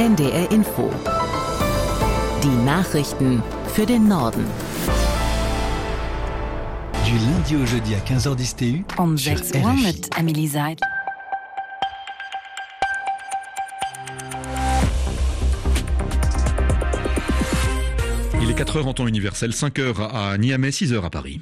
NDR Info. Die Nachrichten für den Norden. Du lundi au jeudi à 15h10 TU. Um 6 Uhr mit Amelie Seidel. Il est 4h en temps universel, 5h à Niamey, 6h à Paris.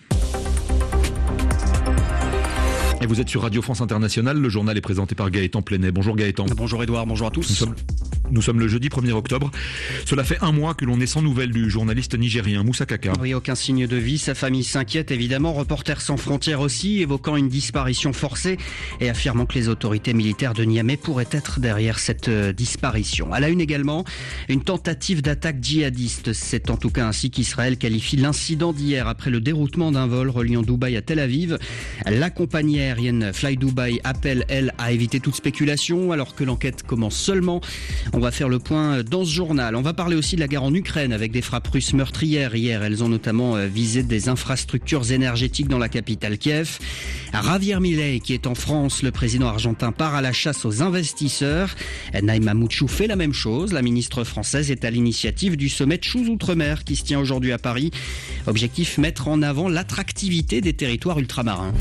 Et vous êtes sur Radio France Internationale, le journal est présenté par Gaëtan Plenet. Bonjour Gaëtan. Bonjour Edouard, bonjour à tous. Nous sommes le jeudi 1er octobre. Cela fait un mois que l'on est sans nouvelles du journaliste nigérien Moussa Kaka. Oui, aucun signe de vie. Sa famille s'inquiète évidemment. Reporters sans frontières aussi, évoquant une disparition forcée et affirmant que les autorités militaires de Niamey pourraient être derrière cette disparition. À la une également, une tentative d'attaque djihadiste. C'est en tout cas ainsi qu'Israël qualifie l'incident d'hier après le déroutement d'un vol reliant Dubaï à Tel Aviv. La compagnie aérienne Fly Dubai appelle, elle, à éviter toute spéculation alors que l'enquête commence seulement. On va faire le point dans ce journal. On va parler aussi de la guerre en Ukraine avec des frappes russes meurtrières hier. Elles ont notamment visé des infrastructures énergétiques dans la capitale Kiev. Javier Milei, qui est en France, le président argentin, part à la chasse aux investisseurs. Naïma Mouchou fait la même chose. La ministre française est à l'initiative du sommet de Choose Outre-mer qui se tient aujourd'hui à Paris. Objectif, mettre en avant l'attractivité des territoires ultramarins.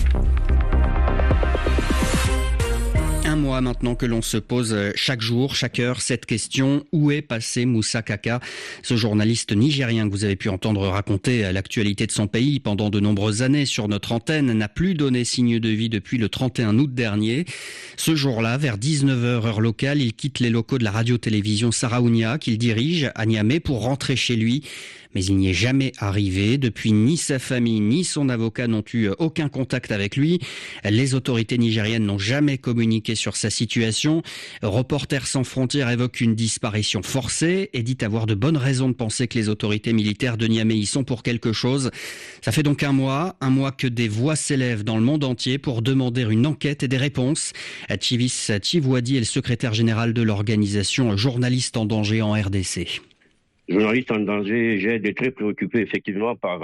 Un mois maintenant que l'on se pose chaque jour, chaque heure, cette question. Où est passé Moussa Kaka? Ce journaliste nigérien que vous avez pu entendre raconter l'actualité de son pays pendant de nombreuses années sur notre antenne n'a plus donné signe de vie depuis le 31 août dernier. Ce jour-là, vers 19h heure locale, il quitte les locaux de la radio-télévision Saraounia qu'il dirige à Niamey pour rentrer chez lui. Mais il n'y est jamais arrivé. Depuis, ni sa famille ni son avocat n'ont eu aucun contact avec lui. Les autorités nigériennes n'ont jamais communiqué sur sa situation. Reporters sans frontières évoque une disparition forcée et dit avoir de bonnes raisons de penser que les autorités militaires de Niamey y sont pour quelque chose. Ça fait donc un mois que des voix s'élèvent dans le monde entier pour demander une enquête et des réponses. Chivis Chivouadi est le secrétaire général de l'organisation Journalistes en danger en RDC. Journaliste en danger, j'ai été très préoccupé effectivement par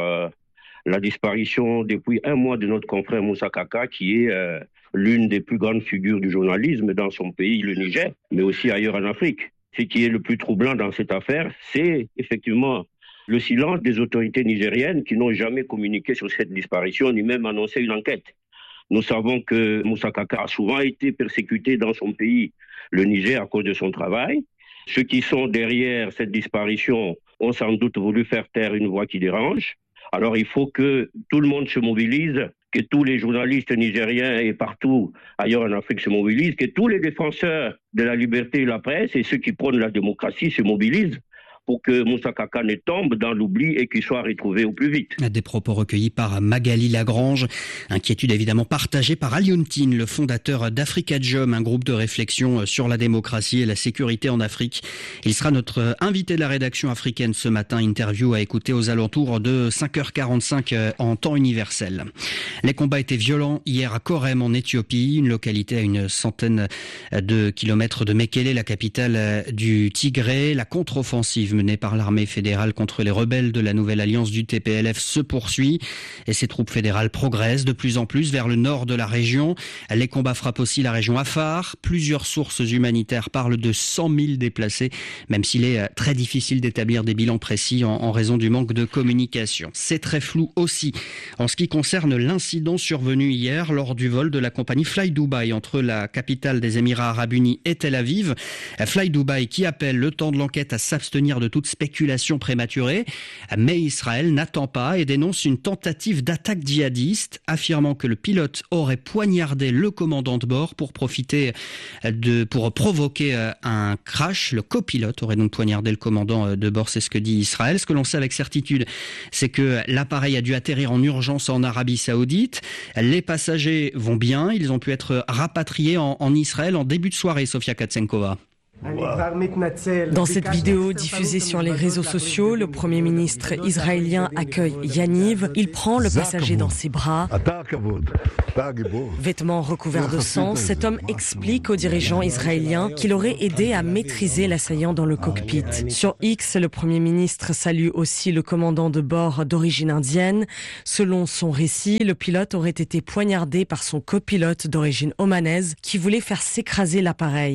la disparition depuis un mois de notre confrère Moussa Kaka, qui est l'une des plus grandes figures du journalisme dans son pays, le Niger, mais aussi ailleurs en Afrique. Ce qui est le plus troublant dans cette affaire, c'est effectivement le silence des autorités nigériennes qui n'ont jamais communiqué sur cette disparition, ni même annoncé une enquête. Nous savons que Moussa Kaka a souvent été persécuté dans son pays, le Niger, à cause de son travail. Ceux qui sont derrière cette disparition ont sans doute voulu faire taire une voix qui dérange. Alors il faut que tout le monde se mobilise, que tous les journalistes nigériens et partout ailleurs en Afrique se mobilisent, que tous les défenseurs de la liberté et la presse et ceux qui prônent la démocratie se mobilisent pour que Moussa Kaka ne tombe dans l'oubli et qu'il soit retrouvé au plus vite. Des propos recueillis par Magali Lagrange. Inquiétude évidemment partagée par Alioune, le fondateur d'Africajom, un groupe de réflexion sur la démocratie et la sécurité en Afrique. Il sera notre invité de la rédaction africaine ce matin. Interview à écouter aux alentours de 5h45 en temps universel. Les combats étaient violents hier à Korem en Éthiopie, une localité à une centaine de kilomètres de Mekele, la capitale du Tigré. La contre-offensive menée par l'armée fédérale contre les rebelles de la nouvelle alliance du TPLF se poursuit et ces troupes fédérales progressent de plus en plus vers le nord de la région. Les combats frappent aussi la région Afar. Plusieurs sources humanitaires parlent de 100 000 déplacés, même s'il est très difficile d'établir des bilans précis en raison du manque de communication. C'est très flou aussi en ce qui concerne l'incident survenu hier lors du vol de la compagnie Fly Dubai entre la capitale des Émirats Arabes Unis et Tel Aviv. Fly Dubai qui appelle le temps de l'enquête à s'abstenir de toute spéculation prématurée, mais Israël n'attend pas et dénonce une tentative d'attaque djihadiste, affirmant que le pilote aurait poignardé le commandant de bord pour provoquer un crash. Le copilote aurait donc poignardé le commandant de bord, c'est ce que dit Israël. Ce que l'on sait avec certitude, c'est que l'appareil a dû atterrir en urgence en Arabie Saoudite. Les passagers vont bien, ils ont pu être rapatriés en Israël en début de soirée, Sofia Katsenkova. Dans cette vidéo diffusée sur les réseaux sociaux, le Premier ministre israélien accueille Yaniv. Il prend le passager dans ses bras. Vêtements recouverts de sang, cet homme explique aux dirigeants israéliens qu'il aurait aidé à maîtriser l'assaillant dans le cockpit. Sur X, le Premier ministre salue aussi le commandant de bord d'origine indienne. Selon son récit, le pilote aurait été poignardé par son copilote d'origine omanaise qui voulait faire s'écraser l'appareil.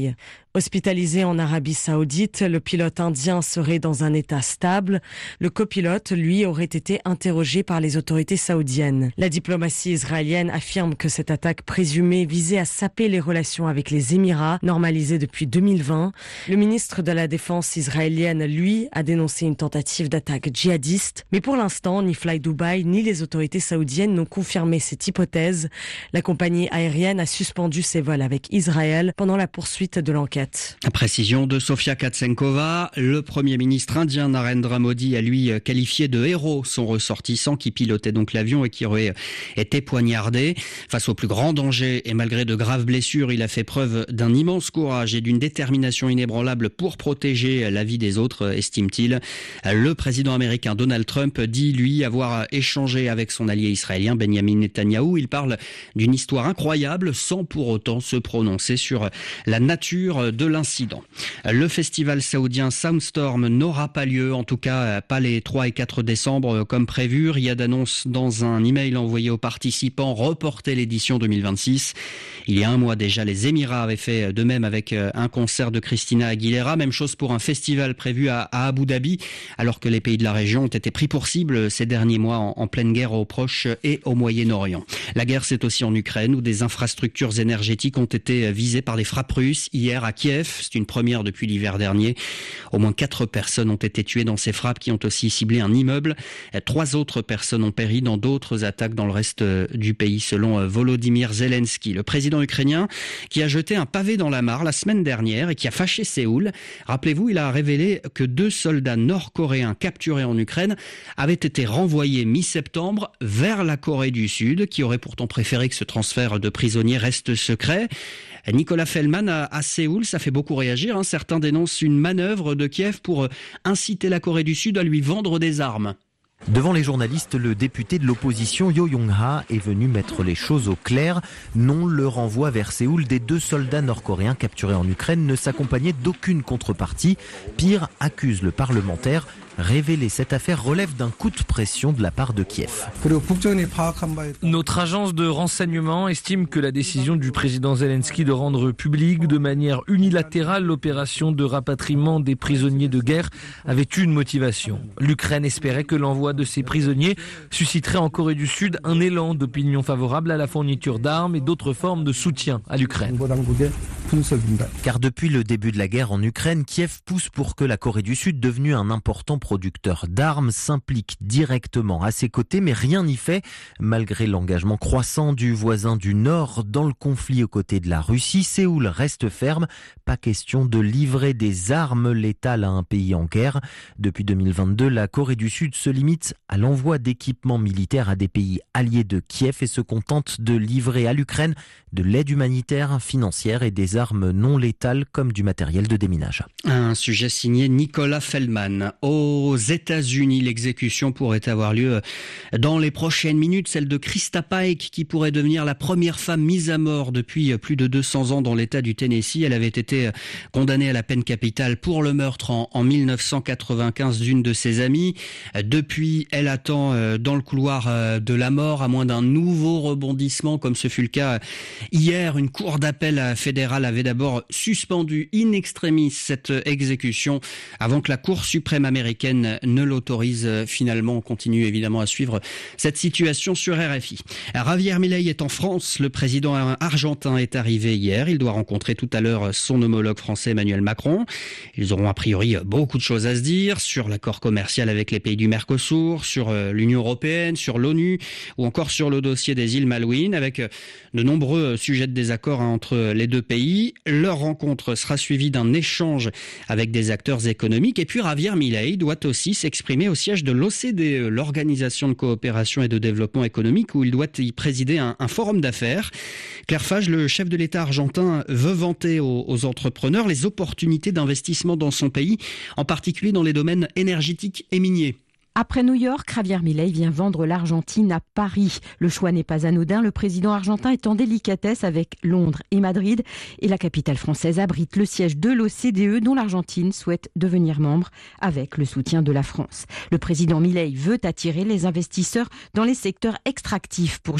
Hospitalisé en Arabie Saoudite, le pilote indien serait dans un état stable. Le copilote, lui, aurait été interrogé par les autorités saoudiennes. La diplomatie israélienne affirme que cette attaque présumée visait à saper les relations avec les Émirats, normalisées depuis 2020. Le ministre de la Défense israélienne, lui, a dénoncé une tentative d'attaque djihadiste. Mais pour l'instant, ni Fly Dubai ni les autorités saoudiennes n'ont confirmé cette hypothèse. La compagnie aérienne a suspendu ses vols avec Israël pendant la poursuite de l'enquête. Précision de Sofia Katsenkova. Le Premier ministre indien Narendra Modi a lui qualifié de héros son ressortissant qui pilotait donc l'avion et qui aurait été poignardé. Face au plus grand danger et malgré de graves blessures, il a fait preuve d'un immense courage et d'une détermination inébranlable pour protéger la vie des autres, estime-t-il. Le président américain Donald Trump dit lui avoir échangé avec son allié israélien Benjamin Netanyahou. Il parle d'une histoire incroyable sans pour autant se prononcer sur la nature de l'incident. Le festival saoudien Soundstorm n'aura pas lieu, en tout cas pas les 3 et 4 décembre comme prévu. Riyad annonce dans un email envoyé aux participants reporter l'édition 2026. Il y a un mois déjà, les Émirats avaient fait de même avec un concert de Christina Aguilera. Même chose pour un festival prévu à Abu Dhabi, alors que les pays de la région ont été pris pour cible ces derniers mois en pleine guerre au Proche et au Moyen-Orient. La guerre, c'est aussi en Ukraine où des infrastructures énergétiques ont été visées par des frappes russes hier à Kiev. C'est une première depuis l'hiver dernier. Au moins 4 personnes ont été tuées dans ces frappes qui ont aussi ciblé un immeuble. 3 autres personnes ont péri dans d'autres attaques dans le reste du pays, selon Volodymyr Zelensky, le président ukrainien qui a jeté un pavé dans la mare la semaine dernière et qui a fâché Séoul. Rappelez-vous, il a révélé que 2 soldats nord-coréens capturés en Ukraine avaient été renvoyés mi-septembre vers la Corée du Sud, qui aurait pourtant préféré que ce transfert de prisonniers reste secret. Nicolas Feldman à Séoul, ça fait beaucoup réagir. Certains dénoncent une manœuvre de Kiev pour inciter la Corée du Sud à lui vendre des armes. Devant les journalistes, le député de l'opposition Yo Yong-ha est venu mettre les choses au clair. Non, le renvoi vers Séoul des 2 soldats nord-coréens capturés en Ukraine ne s'accompagnait d'aucune contrepartie. Pire, accuse le parlementaire. Révéler cette affaire relève d'un coup de pression de la part de Kiev. Notre agence de renseignement estime que la décision du président Zelensky de rendre publique de manière unilatérale l'opération de rapatriement des prisonniers de guerre avait eu une motivation. L'Ukraine espérait que l'envoi de ces prisonniers susciterait en Corée du Sud un élan d'opinion favorable à la fourniture d'armes et d'autres formes de soutien à l'Ukraine. Car depuis le début de la guerre en Ukraine, Kiev pousse pour que la Corée du Sud, devenue un important producteur d'armes, s'implique directement à ses côtés, mais rien n'y fait. Malgré l'engagement croissant du voisin du Nord dans le conflit aux côtés de la Russie, Séoul reste ferme. Pas question de livrer des armes létales à un pays en guerre. Depuis 2022, la Corée du Sud se limite à l'envoi d'équipements militaires à des pays alliés de Kiev et se contente de livrer à l'Ukraine de l'aide humanitaire, financière et des armes non létales comme du matériel de déminage. Un sujet signé Nicolas Feldman. Aux États-Unis, l'exécution pourrait avoir lieu dans les prochaines minutes, celle de Krista Pike, qui pourrait devenir la première femme mise à mort depuis plus de 200 ans dans l'État du Tennessee. Elle avait été condamnée à la peine capitale pour le meurtre en 1995 d'une de ses amies. Depuis, elle attend dans le couloir de la mort, à moins d'un nouveau rebondissement, comme ce fut le cas hier. Une cour d'appel fédérale avait d'abord suspendu in extremis cette exécution avant que la Cour suprême américaine ne l'autorise finalement. On continue évidemment à suivre cette situation sur RFI. Javier Milei est en France. Le président argentin est arrivé hier. Il doit rencontrer tout à l'heure son homologue français Emmanuel Macron. Ils auront a priori beaucoup de choses à se dire sur l'accord commercial avec les pays du Mercosur, sur l'Union européenne, sur l'ONU ou encore sur le dossier des îles Malouines, avec de nombreux sujets de désaccord entre les deux pays. Leur rencontre sera suivie d'un échange avec des acteurs économiques. Et puis Javier Milei doit aussi s'exprimer au siège de l'OCDE, l'Organisation de coopération et de développement économique, où il doit y présider un forum d'affaires. Claire Fage, le chef de l'État argentin, veut vanter aux entrepreneurs les opportunités d'investissement dans son pays, en particulier dans les domaines énergétiques et miniers. Après New York, Javier Milei vient vendre l'Argentine à Paris. Le choix n'est pas anodin. Le président argentin est en délicatesse avec Londres et Madrid. Et la capitale française abrite le siège de l'OCDE, dont l'Argentine souhaite devenir membre avec le soutien de la France. Le président Milei veut attirer les investisseurs dans les secteurs extractifs pour